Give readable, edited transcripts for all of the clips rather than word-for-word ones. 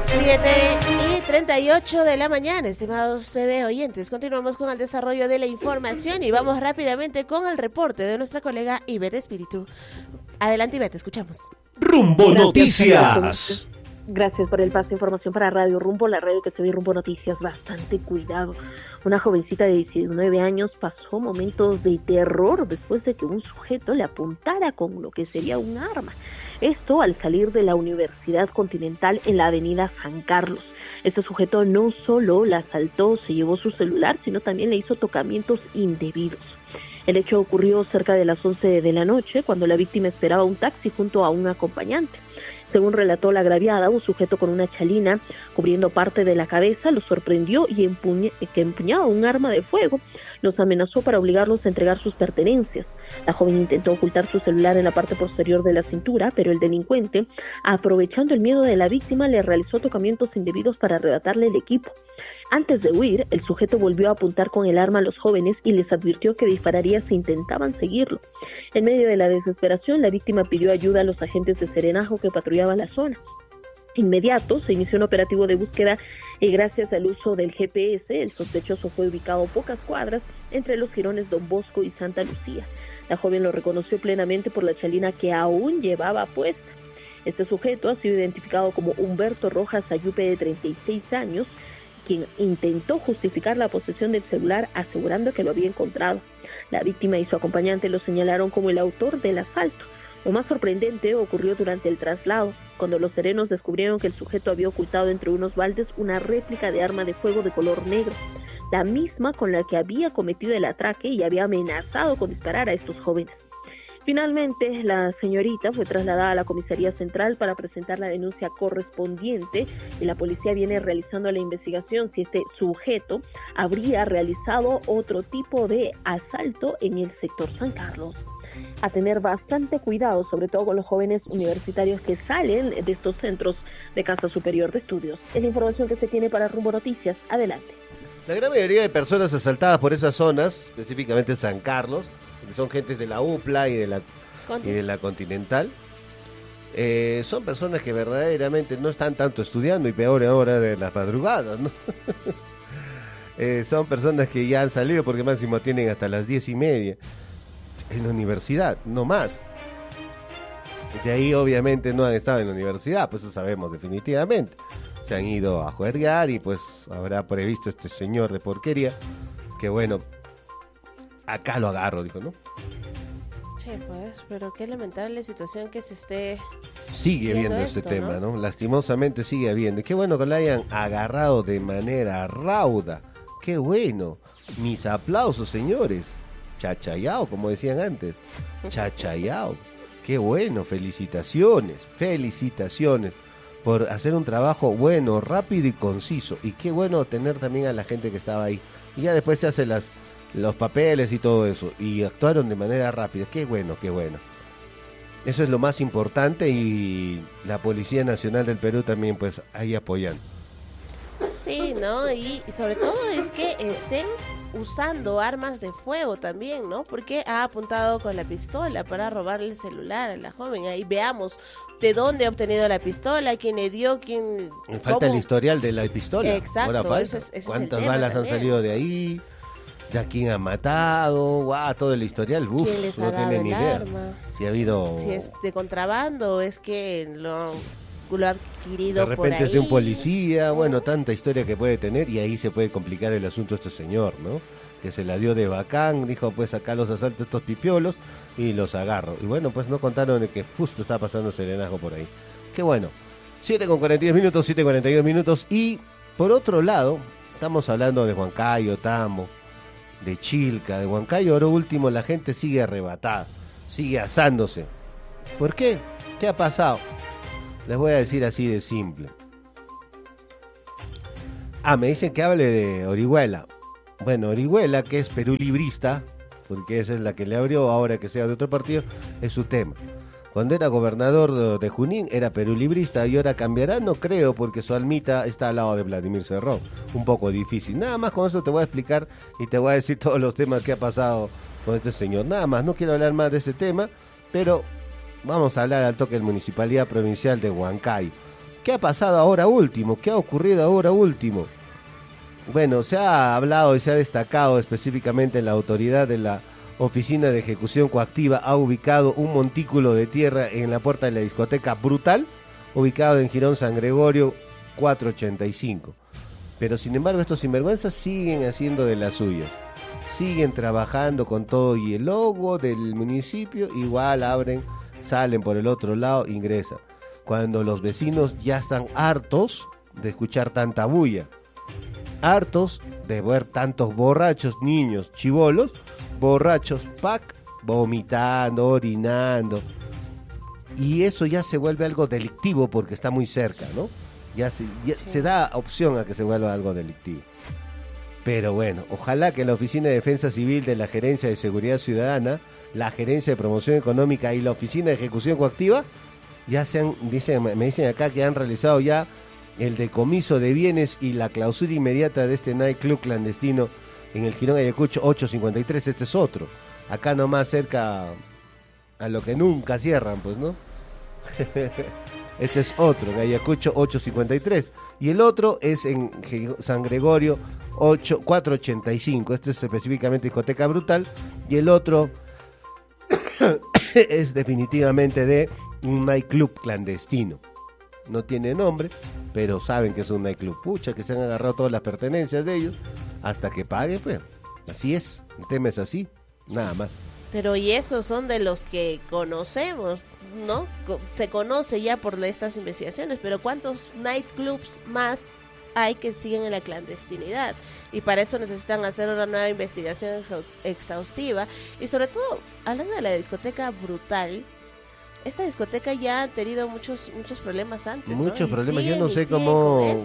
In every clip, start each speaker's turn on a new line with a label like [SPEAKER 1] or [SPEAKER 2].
[SPEAKER 1] 7:38 de la mañana, estimados TV oyentes. Continuamos con el desarrollo de la información y vamos rápidamente con el reporte de nuestra colega Ivette Espíritu. Adelante, Ivette, escuchamos.
[SPEAKER 2] Rumbo Noticias.
[SPEAKER 3] Gracias por el paso de información para Radio Rumbo, la radio que se ve Rumbo Noticias. Bastante cuidado. Una jovencita de 19 años pasó momentos de terror después de que un sujeto le apuntara con lo que sería un arma. Esto al salir de la Universidad Continental en la avenida San Carlos. Este sujeto no solo la asaltó, se llevó su celular, sino también le hizo tocamientos indebidos. El hecho ocurrió cerca de las 11 de la noche, cuando la víctima esperaba un taxi junto a un acompañante. Según relató la agraviada, un sujeto con una chalina cubriendo parte de la cabeza lo sorprendió y empuñaba un arma de fuego. Los amenazó para obligarlos a entregar sus pertenencias. La joven intentó ocultar su celular en la parte posterior de la cintura, pero el delincuente, aprovechando el miedo de la víctima, le realizó tocamientos indebidos para arrebatarle el equipo. Antes de huir, el sujeto volvió a apuntar con el arma a los jóvenes y les advirtió que dispararía si intentaban seguirlo. En medio de la desesperación, la víctima pidió ayuda a los agentes de Serenazgo que patrullaban la zona. Inmediato se inició un operativo de búsqueda y gracias al uso del GPS, el sospechoso fue ubicado a pocas cuadras entre los jirones Don Bosco y Santa Lucía. La joven lo reconoció plenamente por la chalina que aún llevaba puesta. Este sujeto ha sido identificado como Humberto Rojas Ayupe, de 36 años, quien intentó justificar la posesión del celular asegurando que lo había encontrado. La víctima y su acompañante lo señalaron como el autor del asalto. Lo más sorprendente ocurrió durante el traslado, cuando los serenos descubrieron que el sujeto había ocultado entre unos baldes una réplica de arma de fuego de color negro, la misma con la que había cometido el atraque y había amenazado con disparar a estos jóvenes. Finalmente, la señorita fue trasladada a la comisaría central para presentar la denuncia correspondiente y la policía viene realizando la investigación si este sujeto habría realizado otro tipo de asalto en el sector San Carlos. A tener bastante cuidado, sobre todo con los jóvenes universitarios que salen de estos centros de Casa Superior de Estudios. Es la información que se tiene para Rumbo Noticias. Adelante.
[SPEAKER 4] La gran mayoría de personas asaltadas por esas zonas, específicamente San Carlos, que son gentes de la UPLA y de la Continental, son personas que verdaderamente no están tanto estudiando y peor ahora de las madrugadas, ¿no? Son personas que ya han salido porque máximo tienen hasta las 10:30 en la universidad, no más. De ahí obviamente no han estado en la universidad, pues eso sabemos definitivamente. Se han ido a juerguear y pues habrá previsto este señor de porquería que bueno, acá lo agarro, dijo, ¿no?
[SPEAKER 1] Che, pues, pero qué lamentable situación que se esté...
[SPEAKER 4] Sigue habiendo este tema, ¿no? Lastimosamente sigue habiendo. Qué bueno que lo hayan agarrado de manera rauda. Qué bueno. Mis aplausos, señores. Chachayao, como decían antes. Chachayao. Qué bueno, felicitaciones por hacer un trabajo bueno, rápido y conciso. Y qué bueno tener también a la gente que estaba ahí. Y ya después se hacen los papeles y todo eso. Y actuaron de manera rápida. Qué bueno, qué bueno. Eso es lo más importante y la Policía Nacional del Perú también pues ahí apoyando.
[SPEAKER 1] Sí, ¿no? Y sobre todo es que estén usando armas de fuego también, ¿no? Porque ha apuntado con la pistola para robarle el celular a la joven. Ahí veamos de dónde ha obtenido la pistola, quién le dio, quién...
[SPEAKER 4] Falta el historial de la pistola.
[SPEAKER 1] Exacto.
[SPEAKER 4] Ahora falta. ¿Cuántas balas han salido de ahí? ¿Ya quién ha matado? ¡Guau! Todo el historial. Uf,
[SPEAKER 1] ¿quién les ha
[SPEAKER 4] no
[SPEAKER 1] dado
[SPEAKER 4] tiene ni
[SPEAKER 1] el
[SPEAKER 4] idea.
[SPEAKER 1] arma?
[SPEAKER 4] Si ha habido...
[SPEAKER 1] Si es de contrabando, es que lo ha adquirido
[SPEAKER 4] de
[SPEAKER 1] por
[SPEAKER 4] repente
[SPEAKER 1] ahí.
[SPEAKER 4] es de un policía, bueno, tanta historia que puede tener y ahí se puede complicar el asunto este señor, ¿no? Que se la dio de bacán, dijo pues acá los asalto estos pipiolos y los agarro. Y bueno, pues no contaron de que justo está pasando Serenazgo por ahí. Qué bueno. 7:42 minutos y por otro lado, estamos hablando de Huancayo, Tambo, de Chilca, de Huancayo, ahora último la gente sigue arrebatada, sigue asándose. ¿Por qué? ¿Qué ha pasado? Les voy a decir así de simple. Me dicen que hable de Orihuela. Bueno, Orihuela, que es perulibrista, porque esa es la que le abrió, ahora que sea de otro partido, es su tema. Cuando era gobernador de Junín era perulibrista y ahora cambiará, no creo, porque su almita está al lado de Vladimir Cerrón. Un poco difícil. Nada más con eso te voy a explicar y te voy a decir todos los temas que ha pasado con este señor. Nada más, no quiero hablar más de ese tema, pero vamos a hablar al toque de la Municipalidad Provincial de Huancayo. ¿Qué ha pasado ahora último? ¿Qué ha ocurrido ahora último? Bueno, se ha hablado y se ha destacado específicamente en la autoridad de la Oficina de Ejecución Coactiva ha ubicado un montículo de tierra en la puerta de la discoteca Brutal, ubicado en Girón San Gregorio 485. Pero sin embargo estos sinvergüenzas siguen haciendo de las suyas. Siguen trabajando con todo y el logo del municipio, igual abren, salen por el otro lado, ingresan. Cuando los vecinos ya están hartos de escuchar tanta bulla, hartos de ver tantos borrachos, niños, chibolos, borrachos, vomitando, orinando. Y eso ya se vuelve algo delictivo porque está muy cerca, ¿no? Se da opción a que se vuelva algo delictivo. Pero bueno, ojalá que la Oficina de Defensa Civil de la Gerencia de Seguridad Ciudadana, la Gerencia de Promoción Económica y la Oficina de Ejecución Coactiva ya me dicen acá que han realizado ya el decomiso de bienes y la clausura inmediata de este nightclub clandestino en el Girón Ayacucho 853. Este es otro, acá nomás cerca a lo que nunca cierran, pues, ¿no? Este es otro, en Ayacucho 853. Y el otro es en San Gregorio 485. Este es específicamente discoteca Brutal. Y el otro es definitivamente de un nightclub clandestino. No tiene nombre, pero saben que es un nightclub. Pucha, que se han agarrado todas las pertenencias de ellos hasta que pague, pues. Así es, el tema es así, nada más.
[SPEAKER 1] Pero y esos son de los que conocemos, ¿no? Se conoce ya por estas investigaciones, pero ¿cuántos nightclubs más hay que siguen en la clandestinidad? Y para eso necesitan hacer una nueva investigación exhaustiva. Y sobre todo, hablando de la discoteca Brutal, esta discoteca ya ha tenido muchos problemas antes, ¿no?
[SPEAKER 4] Muchos problemas, yo no sé cómo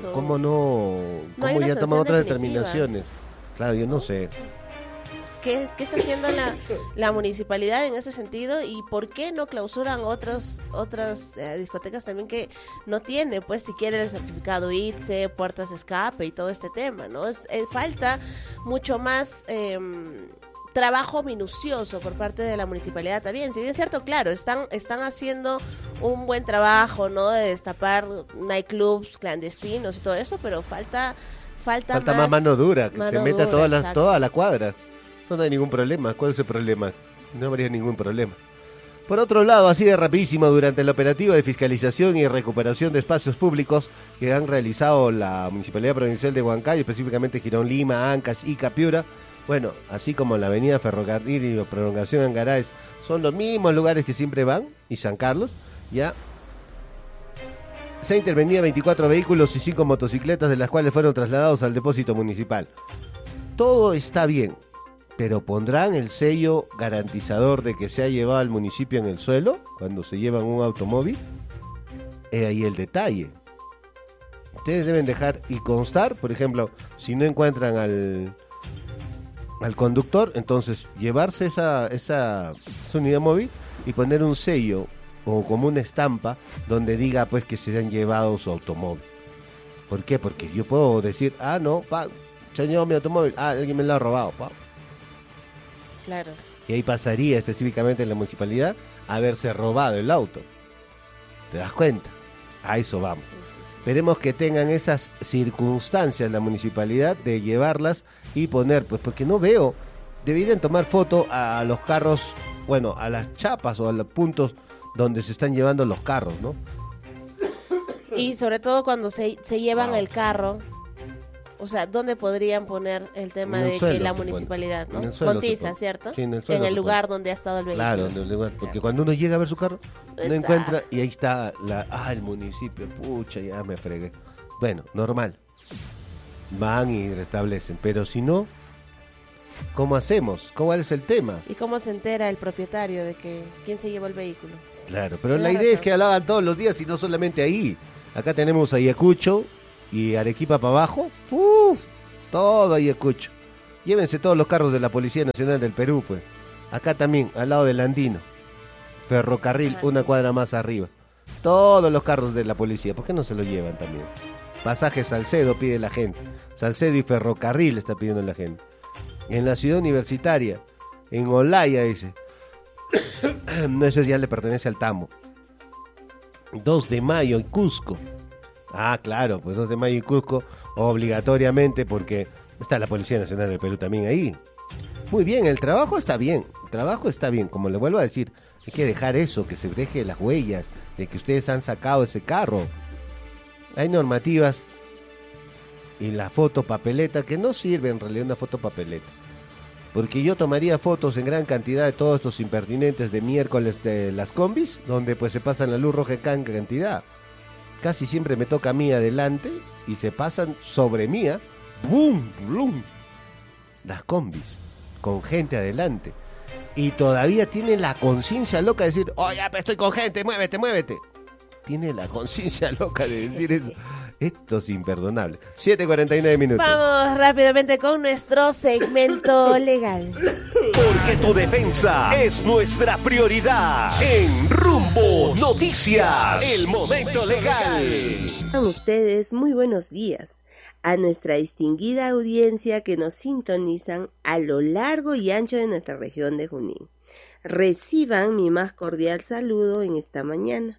[SPEAKER 4] ya toman otras determinaciones. Claro, yo no sé.
[SPEAKER 1] ¿Qué está haciendo la municipalidad en ese sentido? ¿Y por qué no clausuran otras discotecas también que no tienen, pues, si quieren el certificado ITSE, puertas de escape y todo este tema, ¿no? Falta mucho más trabajo minucioso por parte de la municipalidad también. Si bien es cierto, claro, están haciendo un buen trabajo, ¿no? De destapar nightclubs clandestinos y todo eso, pero falta
[SPEAKER 4] más mano dura, que se meta
[SPEAKER 1] exacto.
[SPEAKER 4] toda la cuadra. No hay ningún problema. ¿Cuál es el problema? No habría ningún problema. Por otro lado, así de rapidísimo, durante el operativo de fiscalización y recuperación de espacios públicos que han realizado la Municipalidad Provincial de Huancayo, específicamente Girón, Lima, Ancash y Capiura, bueno, así como la avenida Ferrocarril y la prolongación Angaráez, son los mismos lugares que siempre van, y San Carlos, ya se ha intervenido 24 vehículos y 5 motocicletas, de las cuales fueron trasladados al depósito municipal. Todo está bien, pero ¿pondrán el sello garantizador de que se ha llevado al municipio en el suelo cuando se llevan un automóvil? Es ahí el detalle. Ustedes deben dejar y constar, por ejemplo, si no encuentran al conductor, entonces llevarse esa unidad móvil y poner un sello o como una estampa donde diga pues que se han llevado su automóvil. ¿Por qué? Porque yo puedo decir, se han llevado mi automóvil, alguien me lo ha robado,
[SPEAKER 1] Claro.
[SPEAKER 4] Y ahí pasaría específicamente en la municipalidad haberse robado el auto. ¿Te das cuenta? A eso vamos.
[SPEAKER 1] Sí.
[SPEAKER 4] Esperemos que tengan esas circunstancias la municipalidad de llevarlas y poner, pues porque no veo, deberían tomar foto a los carros, bueno, a las chapas o a los puntos donde se están llevando los carros, ¿no?
[SPEAKER 1] Y sobre todo cuando se llevan el carro, o sea, ¿dónde podrían poner el tema de que la municipalidad, ¿no? Con tiza, ¿cierto?
[SPEAKER 4] Sí, en
[SPEAKER 1] el lugar donde ha estado el vehículo.
[SPEAKER 4] Claro, en el lugar, porque cuando uno llega a ver su carro, no encuentra, y ahí está el municipio, pucha, ya me fregué. Bueno, normal. Van y restablecen, pero si no, ¿cómo hacemos? ¿Cuál es el tema?
[SPEAKER 1] ¿Y cómo se entera el propietario de que quién se llevó el vehículo?
[SPEAKER 4] Claro, pero la idea es que lo hagan todos los días y no solamente ahí. Acá tenemos Ayacucho y Arequipa para abajo. Todo Ayacucho. Llévense todos los carros de la Policía Nacional del Perú, pues. Acá también, al lado del Andino. Ferrocarril, una cuadra más arriba. Todos los carros de la policía. ¿Por qué no se los llevan también? Pasaje Salcedo pide la gente. Salcedo y Ferrocarril está pidiendo la gente. En la ciudad universitaria, en Olaya, dice. No, eso ya le pertenece al Tamo. 2 de mayo en Cusco. Ah, claro, pues 2 de mayo y Cusco, obligatoriamente, porque está la Policía Nacional del Perú también ahí. Muy bien, el trabajo está bien, como le vuelvo a decir, hay que dejar eso, que se deje las huellas de que ustedes han sacado ese carro. Hay normativas y la foto papeleta, que no sirve en realidad una foto papeleta, porque yo tomaría fotos en gran cantidad de todos estos impertinentes de miércoles de las combis, donde pues se pasan la luz roja en gran cantidad. Casi siempre me toca a mí adelante y se pasan sobre mía, ¡bum! ¡Blum! Las combis, con gente adelante. Y todavía tiene la conciencia loca de decir, oh, ya, estoy con gente, muévete, muévete. Tiene la conciencia loca de decir eso. Esto es imperdonable. 7:49 minutos.
[SPEAKER 1] Vamos rápidamente con nuestro segmento legal.
[SPEAKER 2] Porque tu defensa es nuestra prioridad. En Rumbo Noticias, el momento legal.
[SPEAKER 5] Con ustedes, muy buenos días a nuestra distinguida audiencia que nos sintonizan a lo largo y ancho de nuestra región de Junín. Reciban mi más cordial saludo en esta mañana.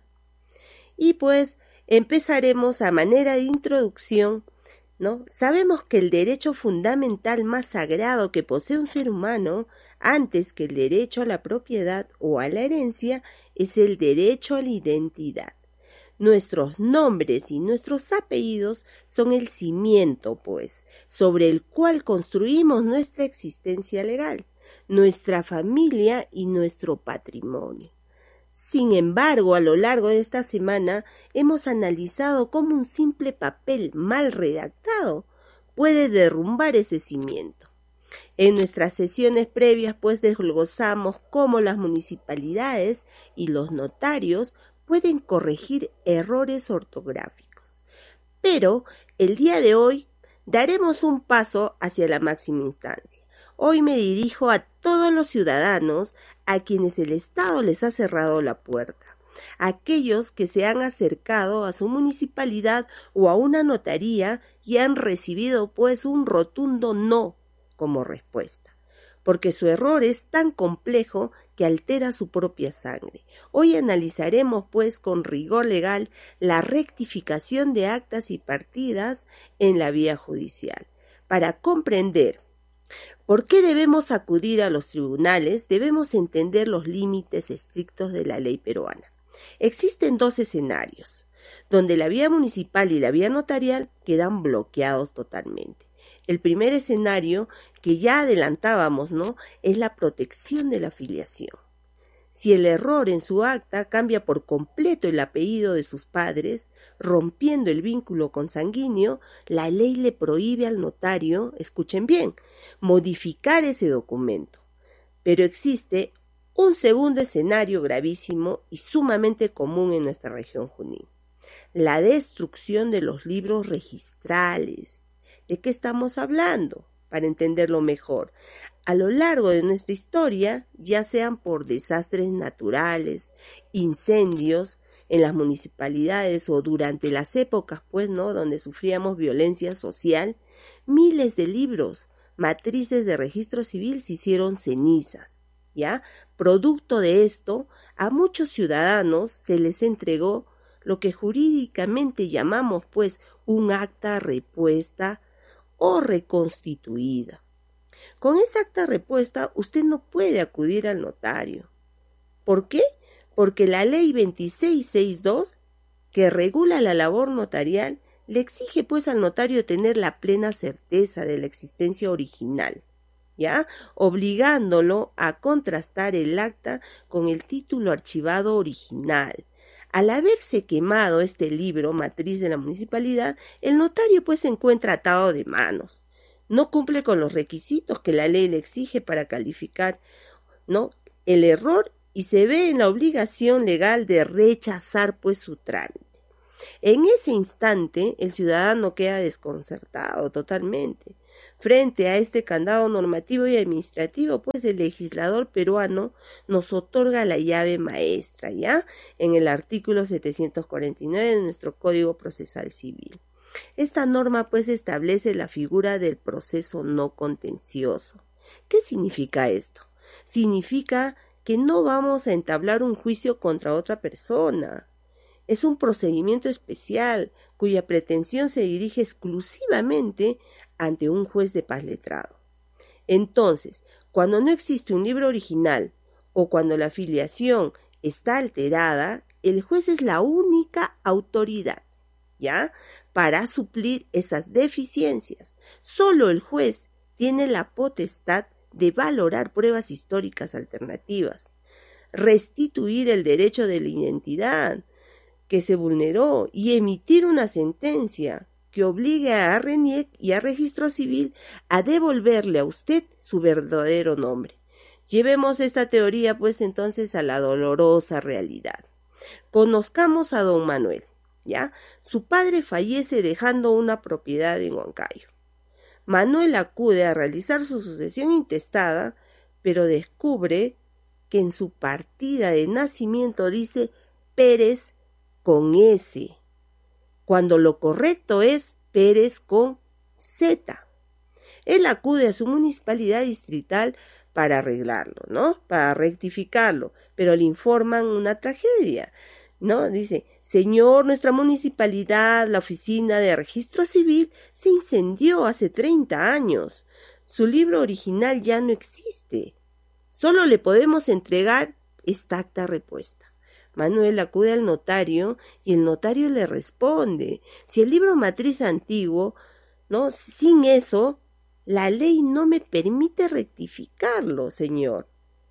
[SPEAKER 5] Y pues empezaremos a manera de introducción, ¿no? Sabemos que el derecho fundamental más sagrado que posee un ser humano, antes que el derecho a la propiedad o a la herencia, es el derecho a la identidad. Nuestros nombres y nuestros apellidos son el cimiento, pues, sobre el cual construimos nuestra existencia legal, nuestra familia y nuestro patrimonio. Sin embargo, a lo largo de esta semana hemos analizado cómo un simple papel mal redactado puede derrumbar ese cimiento. En nuestras sesiones previas, pues, desglosamos cómo las municipalidades y los notarios pueden corregir errores ortográficos. Pero el día de hoy daremos un paso hacia la máxima instancia. Hoy me dirijo a todos los ciudadanos a quienes el Estado les ha cerrado la puerta, aquellos que se han acercado a su municipalidad o a una notaría y han recibido pues un rotundo no como respuesta, porque su error es tan complejo que altera su propia sangre. Hoy analizaremos pues con rigor legal la rectificación de actas y partidas en la vía judicial. Para comprender ¿por qué debemos acudir a los tribunales? Debemos entender los límites estrictos de la ley peruana. Existen 2 escenarios, donde la vía municipal y la vía notarial quedan bloqueados totalmente. El primer escenario, que ya adelantábamos, ¿no?, es la protección de la filiación. Si el error en su acta cambia por completo el apellido de sus padres, rompiendo el vínculo consanguíneo, la ley le prohíbe al notario, escuchen bien, modificar ese documento. Pero existe un segundo escenario gravísimo y sumamente común en nuestra región Junín: la destrucción de los libros registrales. ¿De qué estamos hablando? Para entenderlo mejor, a lo largo de nuestra historia, ya sean por desastres naturales, incendios en las municipalidades o durante las épocas, pues, ¿no?, donde sufríamos violencia social, miles de libros, matrices de registro civil se hicieron cenizas, ¿ya? Producto de esto, a muchos ciudadanos se les entregó lo que jurídicamente llamamos, pues, un acta repuesta o reconstituida. Con esa acta repuesta usted no puede acudir al notario. ¿Por qué? Porque la ley 2662, que regula la labor notarial, le exige pues al notario tener la plena certeza de la existencia original, ¿ya?, obligándolo a contrastar el acta con el título archivado original. Al haberse quemado este libro matriz de la municipalidad, el notario pues se encuentra atado de manos. No cumple con los requisitos que la ley le exige para calificar, ¿no?, el error, y se ve en la obligación legal de rechazar pues su trámite. En ese instante el ciudadano queda desconcertado totalmente. Frente a este candado normativo y administrativo, pues el legislador peruano nos otorga la llave maestra, ¿ya?, en el artículo 749 de nuestro Código Procesal Civil. Esta norma pues establece la figura del proceso no contencioso. ¿Qué significa esto? Significa que no vamos a entablar un juicio contra otra persona. es un procedimiento especial cuya pretensión se dirige exclusivamente ante un juez de paz letrado. Entonces, cuando no existe un libro original o cuando la filiación está alterada, el juez es la única autoridad, ¿ya?, para suplir esas deficiencias. Solo el juez tiene la potestad de valorar pruebas históricas alternativas, restituir el derecho de la identidad que se vulneró y emitir una sentencia que obligue a RENIEC y a Registro Civil a devolverle a usted su verdadero nombre. Llevemos esta teoría, pues, entonces a la dolorosa realidad. Conozcamos a don Manuel, ¿ya? Su padre fallece dejando una propiedad en Huancayo. Manuel acude a realizar su sucesión intestada, pero descubre que en su partida de nacimiento dice Pérez con S, cuando lo correcto es Pérez con Z. Él acude a su municipalidad distrital para arreglarlo, ¿no?, para rectificarlo, pero le informan una tragedia, ¿no? Dice: señor, nuestra municipalidad, la oficina de registro civil, se incendió hace 30 años. Su libro original ya no existe. Solo le podemos entregar esta acta repuesta. Manuel acude al notario y el notario le responde: si el libro matriz antiguo, ¿no?, sin eso, la ley no me permite rectificarlo, señor.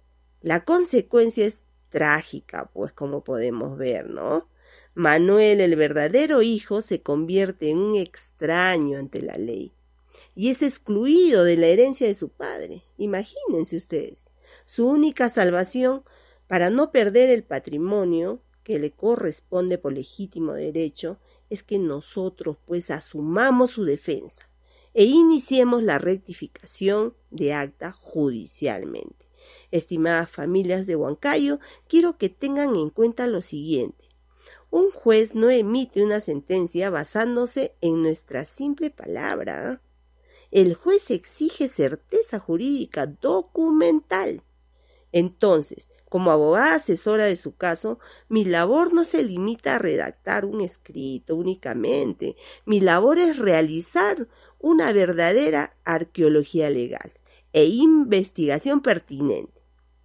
[SPEAKER 5] La consecuencia es trágica, pues, como podemos ver, ¿no? Manuel, el verdadero hijo, se convierte en un extraño ante la ley y es excluido de la herencia de su padre. Imagínense ustedes. Su única salvación para no perder el patrimonio que le corresponde por legítimo derecho es que nosotros, pues, asumamos su defensa e iniciemos la rectificación de acta judicialmente. Estimadas familias de Huancayo, quiero que tengan en cuenta lo siguiente: un juez no emite una sentencia basándose en nuestra simple palabra. El juez exige certeza jurídica documental. Entonces, como abogada asesora de su caso, mi labor no se limita a redactar un escrito únicamente. Mi labor es realizar una verdadera arqueología legal e investigación pertinente.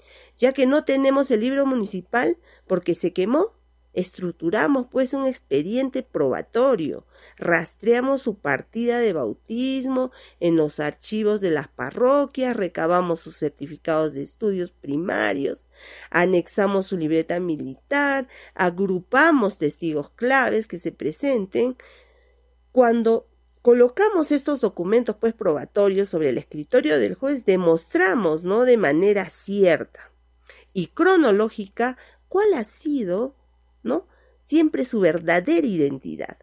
[SPEAKER 5] Ya que no tenemos el libro municipal porque se quemó, estructuramos, pues, un expediente probatorio, rastreamos su partida de bautismo en los archivos de las parroquias, recabamos sus certificados de estudios primarios, anexamos su libreta militar, agrupamos testigos claves que se presenten. Cuando colocamos estos documentos, pues, probatorios sobre el escritorio del juez, demostramos, ¿no?, de manera cierta y cronológica cuál ha sido, ¿no?, siempre su verdadera identidad.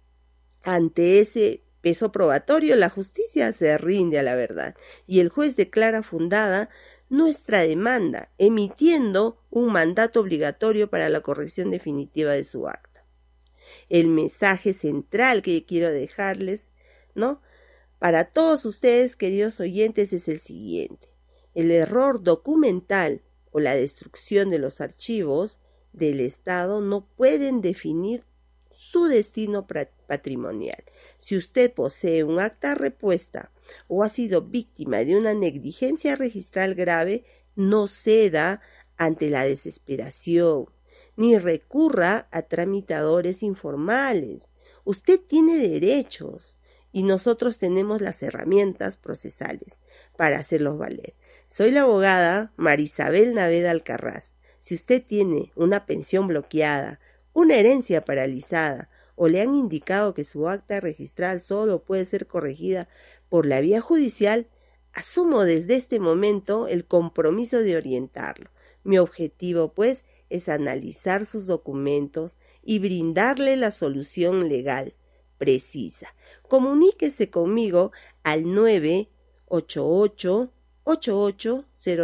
[SPEAKER 5] Ante ese peso probatorio, la justicia se rinde a la verdad y el juez declara fundada nuestra demanda, emitiendo un mandato obligatorio para la corrección definitiva de su acta. El mensaje central que quiero dejarles, ¿no?, para todos ustedes, queridos oyentes, es el siguiente: el error documental o la destrucción de los archivos del Estado no pueden definir su destino patrimonial. Si usted posee un acta repuesta o ha sido víctima de una negligencia registral grave, no ceda ante la desesperación, ni recurra a tramitadores informales. Usted tiene derechos y nosotros tenemos las herramientas procesales para hacerlos valer. Soy la abogada Marisabel Naveda Alcarraz. Si usted tiene una pensión bloqueada, una herencia paralizada o le han indicado que su acta registral solo puede ser corregida por la vía judicial, asumo desde este momento el compromiso de orientarlo. Mi objetivo, pues, es analizar sus documentos y brindarle la solución legal precisa. Comuníquese conmigo al 988-8802.